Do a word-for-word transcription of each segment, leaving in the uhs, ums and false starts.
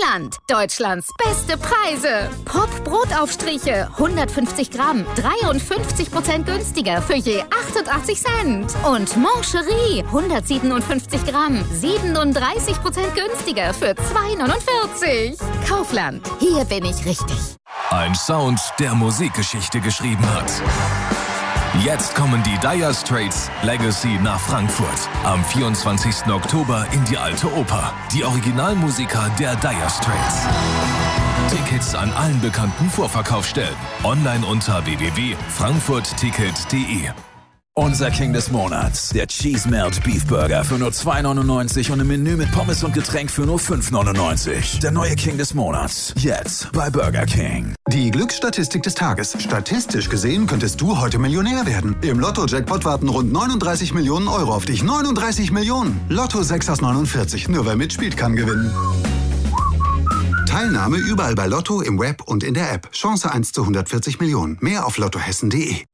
Kaufland. Deutschlands beste Preise. Pop-Brotaufstriche, hundertfünfzig Gramm, dreiundfünfzig Prozent günstiger für je achtundachtzig Cent. Und Mancherie, hundertsiebenundfünfzig Gramm, siebenunddreißig Prozent günstiger für zwei neunundvierzig. Kaufland, hier bin ich richtig. Ein Sound, der Musikgeschichte geschrieben hat. Jetzt kommen die Dire Straits Legacy nach Frankfurt. Am vierundzwanzigsten Oktober in die Alte Oper. Die Originalmusiker der Dire Straits. Tickets an allen bekannten Vorverkaufsstellen. Online unter w w w punkt frankfurt ticket punkt d e. Unser King des Monats, der Cheese Melt Beef Burger für nur zwei neunundneunzig und im Menü mit Pommes und Getränk für nur fünf neunundneunzig. Der neue King des Monats, jetzt bei Burger King. Die Glücksstatistik des Tages. Statistisch gesehen könntest du heute Millionär werden. Im Lotto-Jackpot warten rund neununddreißig Millionen Euro auf dich. neununddreißig Millionen. Lotto sechs aus neunundvierzig. Nur wer mitspielt, kann gewinnen. Teilnahme überall bei Lotto, im Web und in der App. Chance eins zu hundertvierzig Millionen. Mehr auf lottohessen punkt d e.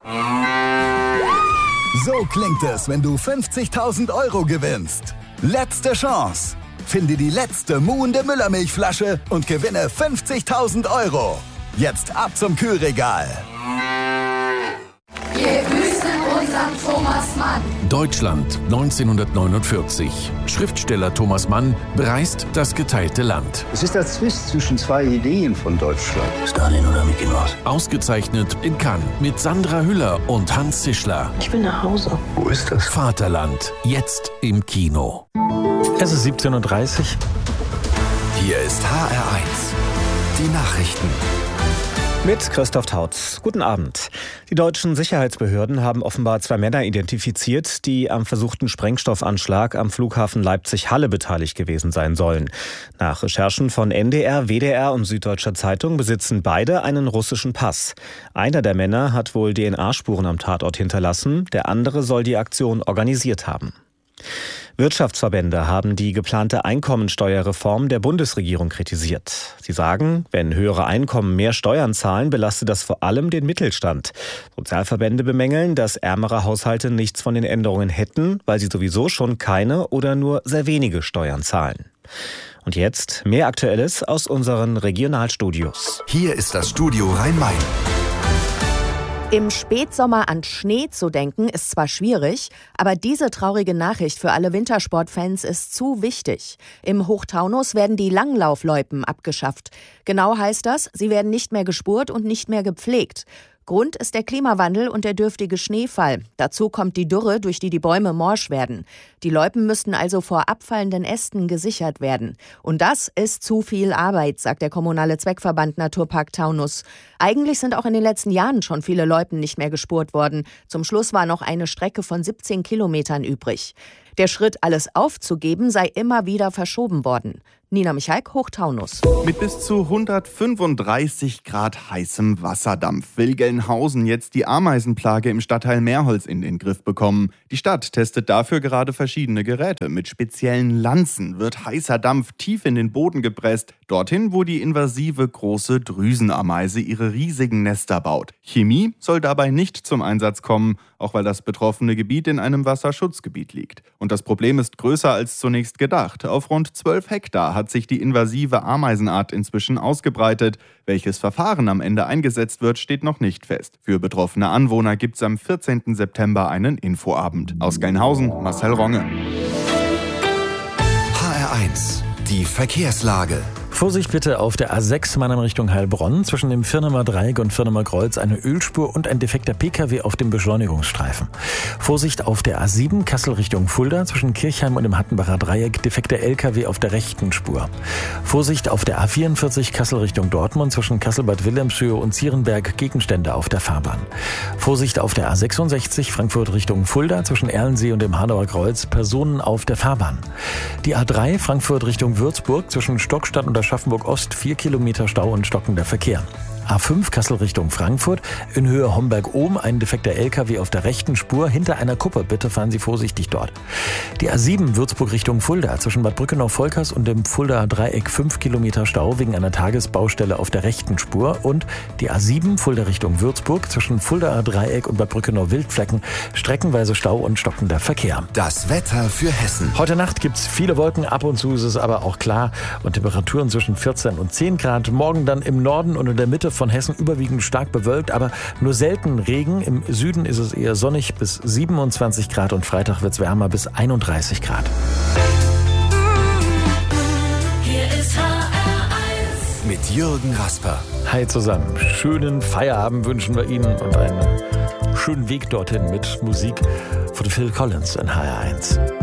So klingt es, wenn du fünfzigtausend Euro gewinnst. Letzte Chance. Finde die letzte muhende Müllermilchflasche und gewinne fünfzigtausend Euro. Jetzt ab zum Kühlregal. Wir grüßen unseren Thomas Mann. Deutschland neunzehnhundertneunundvierzig. Schriftsteller Thomas Mann bereist das geteilte Land. Es ist der Zwist zwischen zwei Ideen von Deutschland. Stalin oder Mickey Mouse? Ausgezeichnet in Cannes mit Sandra Hüller und Hans Zischler. Ich will nach Hause. Wo ist das? Vaterland, jetzt im Kino. Es ist siebzehn Uhr dreißig. Hier ist H R eins. Die Nachrichten. Mit Christoph Tautz. Guten Abend. Die deutschen Sicherheitsbehörden haben offenbar zwei Männer identifiziert, die am versuchten Sprengstoffanschlag am Flughafen Leipzig-Halle beteiligt gewesen sein sollen. Nach Recherchen von N D R, W D R und Süddeutscher Zeitung besitzen beide einen russischen Pass. Einer der Männer hat wohl D N A-Spuren am Tatort hinterlassen, der andere soll die Aktion organisiert haben. Wirtschaftsverbände haben die geplante Einkommensteuerreform der Bundesregierung kritisiert. Sie sagen, wenn höhere Einkommen mehr Steuern zahlen, belastet das vor allem den Mittelstand. Sozialverbände bemängeln, dass ärmere Haushalte nichts von den Änderungen hätten, weil sie sowieso schon keine oder nur sehr wenige Steuern zahlen. Und jetzt mehr Aktuelles aus unseren Regionalstudios. Hier ist das Studio Rhein-Main. Im Spätsommer an Schnee zu denken, ist zwar schwierig, aber diese traurige Nachricht für alle Wintersportfans ist zu wichtig. Im Hochtaunus werden die Langlaufloipen abgeschafft. Genau heißt das, sie werden nicht mehr gespurt und nicht mehr gepflegt. Grund ist der Klimawandel und der dürftige Schneefall. Dazu kommt die Dürre, durch die die Bäume morsch werden. Die Loipen müssten also vor abfallenden Ästen gesichert werden. Und das ist zu viel Arbeit, sagt der kommunale Zweckverband Naturpark Taunus. Eigentlich sind auch in den letzten Jahren schon viele Loipen nicht mehr gespurt worden. Zum Schluss war noch eine Strecke von siebzehn Kilometern übrig. Der Schritt, alles aufzugeben, sei immer wieder verschoben worden. Nina Michalk, Hochtaunus. Mit bis zu hundertfünfunddreißig Grad heißem Wasserdampf will Gelnhausen jetzt die Ameisenplage im Stadtteil Meerholz in den Griff bekommen. Die Stadt testet dafür gerade verschiedene Geräte. Mit speziellen Lanzen wird heißer Dampf tief in den Boden gepresst, dorthin, wo die invasive große Drüsenameise ihre riesigen Nester baut. Chemie soll dabei nicht zum Einsatz kommen, auch weil das betroffene Gebiet in einem Wasserschutzgebiet liegt. Und das Problem ist größer als zunächst gedacht. Auf rund zwölf Hektar hat sich die invasive Ameisenart inzwischen ausgebreitet. Welches Verfahren am Ende eingesetzt wird, steht noch nicht fest. Für betroffene Anwohner gibt es am vierzehnten September einen Infoabend. Aus Gelnhausen, Marcel Ronge. H R eins. Die Verkehrslage. Vorsicht bitte auf der A sechs Mannheim Richtung Heilbronn. Zwischen dem Firnemer Dreieck und Firnemer Kreuz eine Ölspur und ein defekter Pkw auf dem Beschleunigungsstreifen. Vorsicht auf der A sieben Kassel Richtung Fulda. Zwischen Kirchheim und dem Hattenbacher Dreieck defekter L K W auf der rechten Spur. Vorsicht auf der A vierundvierzig Kassel Richtung Dortmund. Zwischen Kassel-Bad Wilhelmshöhe und Zierenberg Gegenstände auf der Fahrbahn. Vorsicht auf der A sechsundsechzig Frankfurt Richtung Fulda. Zwischen Erlensee und dem Hanauer Kreuz Personen auf der Fahrbahn. Die A drei Frankfurt Richtung Würzburg. Zwischen Stockstadt und der Schaffenburg Ost vier Kilometer Stau und stockender Verkehr. A fünf Kassel Richtung Frankfurt. In Höhe Homberg-Ohm ein defekter L K W auf der rechten Spur hinter einer Kuppe. Bitte fahren Sie vorsichtig dort. Die A sieben Würzburg Richtung Fulda. Zwischen Bad Brückenau-Volkers und dem Fuldaer Dreieck fünf Kilometer Stau wegen einer Tagesbaustelle auf der rechten Spur. Und die A sieben Fulda Richtung Würzburg. Zwischen Fuldaer Dreieck und Bad Brückenau-Wildflecken streckenweise Stau und stockender Verkehr. Das Wetter für Hessen. Heute Nacht gibt es viele Wolken, ab und zu ist es aber auch klar und Temperaturen zwischen vierzehn und zehn Grad. Morgen dann im Norden und in der Mitte von Hessen überwiegend stark bewölkt, aber nur selten Regen. Im Süden ist es eher sonnig bis siebenundzwanzig Grad und Freitag wird es wärmer bis einunddreißig Grad. Hier ist H R eins mit Jürgen Rasper. Hi zusammen, schönen Feierabend wünschen wir Ihnen und einen schönen Weg dorthin mit Musik von Phil Collins in H R eins.